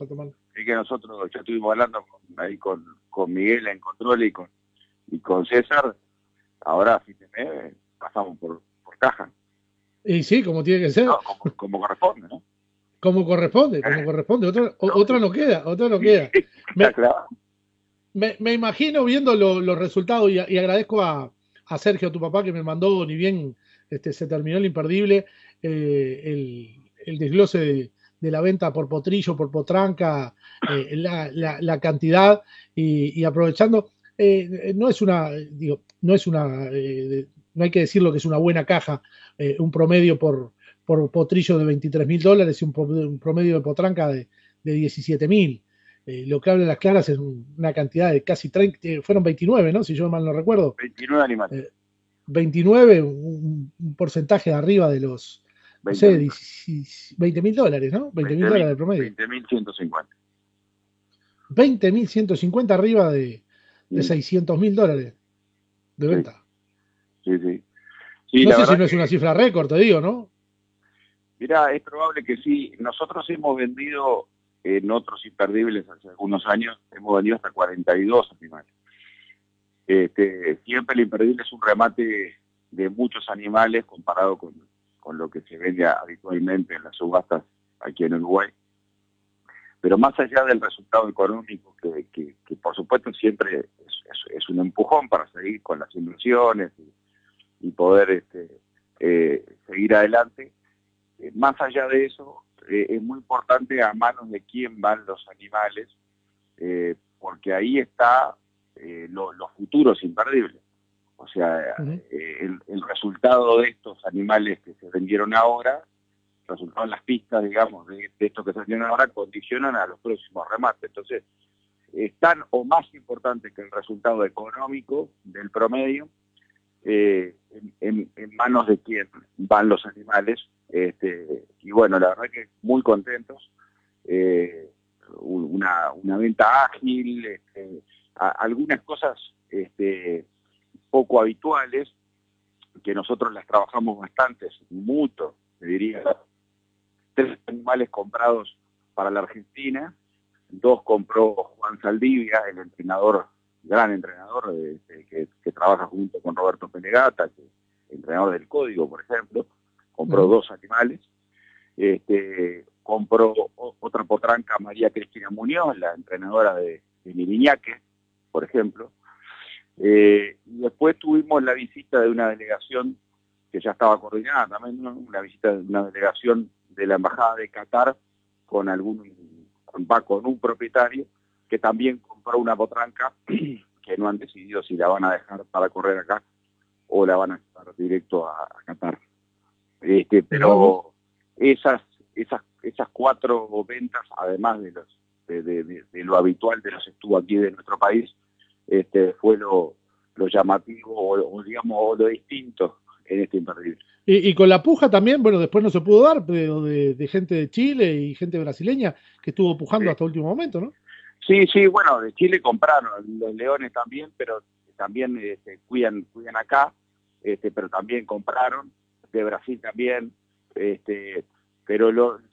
tomar. Es que nosotros ya estuvimos hablando ahí con Miguel en control y con César. Ahora, si te me pasamos por caja, Y sí, como tiene que ser, ¿no? Como corresponde, ¿no? como corresponde. Otra no Lógico. queda, otra no queda. Está Me, clavado. me imagino viendo los resultados y agradezco a Sergio, a tu papá, que me mandó, ni bien se terminó el imperdible, el desglose de la venta por potrillo, por potranca, la cantidad y aprovechando, no es una, digo, no es una, no hay que decirlo que es una buena caja, un promedio por potrillo de $23.000 y un promedio de potranca de 17.000. Lo que habla las claras es una cantidad de casi 30, fueron 29, ¿no? Si yo mal no recuerdo. 29 animales. 29, un porcentaje de arriba de los, no 20 sé, mil. $20.000, ¿no? $20.000 de promedio. 20.150. 20.150 arriba de Mm, $600.000 de sí, venta. sí, sí. Sí, No la sé si verdad no es una que, cifra récord, te digo, ¿no? mira, es probable que sí. Nosotros hemos vendido en otros imperdibles hace algunos años, hemos vendido hasta 42 animales. Siempre el imperdible es un remate de muchos animales comparado con lo que se vende habitualmente en las subastas aquí en Uruguay. Pero más allá del resultado económico, que por supuesto siempre es un empujón para seguir con las inversiones y poder seguir adelante, más allá de eso, es muy importante a manos de quién van los animales, porque ahí está los futuros imperdibles. O sea, Uh -huh. el resultado de estos animales que se vendieron ahora, el resultado en las pistas, digamos, de estos que se vendieron ahora, condicionan a los próximos remates. Entonces, es tan o más importante que el resultado económico del promedio, en manos de quién van los animales. Y bueno, la verdad que muy contentos. Una venta ágil, algunas cosas poco habituales, que nosotros las trabajamos bastante, mucho, te diría, 3 animales comprados para la Argentina, 2 compró Juan Saldivia, el entrenador, gran entrenador que trabaja junto con Roberto Penegata, que entrenador del Código, por ejemplo, compró 2 animales. Compró otra potranca, María Cristina Muñoz, la entrenadora de Miriñaque, por ejemplo. Y después tuvimos la visita de una delegación que ya estaba coordinada también, ¿no? Una visita de una delegación de la Embajada de Qatar con un propietario que también compró una potranca que no han decidido si la van a dejar para correr acá o la van a llevar directo a Qatar. Pero esas 4 ventas, además de lo habitual de los estuvo aquí de nuestro país, fue lo llamativo o digamos o lo distinto en este imperdible. Y con la puja también, bueno, después no se pudo dar, pero de gente de Chile y gente brasileña que estuvo pujando hasta el último momento, ¿no? Sí, sí, bueno, de Chile compraron, los leones también, pero también cuidan acá, pero también compraron, de Brasil también, pero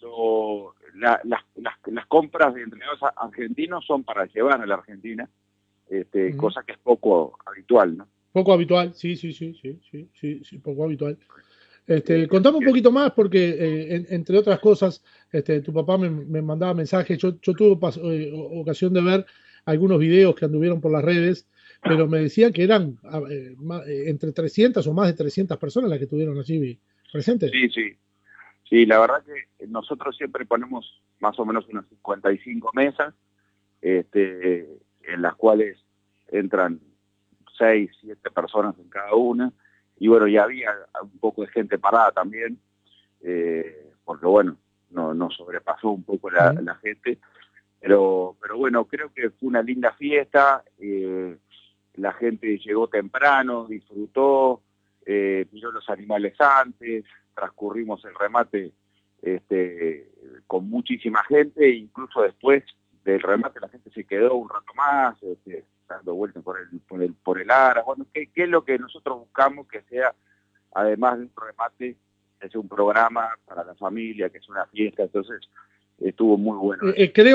las compras de entrenadores argentinos son para llevar a la Argentina, cosa que es poco habitual, ¿no? Poco habitual, sí, poco habitual. Contame un Que, poquito más porque, entre otras cosas, tu papá me mandaba mensajes. Yo tuve ocasión de ver algunos videos que anduvieron por las redes, pero me decían que eran entre 300 o más de 300 personas las que estuvieron allí presentes. sí, la verdad que nosotros siempre ponemos más o menos unas 55 mesas, en las cuales entran 6, 7 personas en cada una, y bueno, ya había un poco de gente parada también, porque bueno, no sobrepasó un poco la gente, pero bueno, creo que fue una linda fiesta, la gente llegó temprano, disfrutó, miró los animales antes, transcurrimos el remate con muchísima gente, incluso después del remate la gente se quedó un rato más, dando vueltas por el Ara. Bueno, ¿qué es lo que nosotros buscamos? Que sea, además de un remate, que sea un programa para la familia, que es una fiesta. Entonces estuvo muy bueno. Creo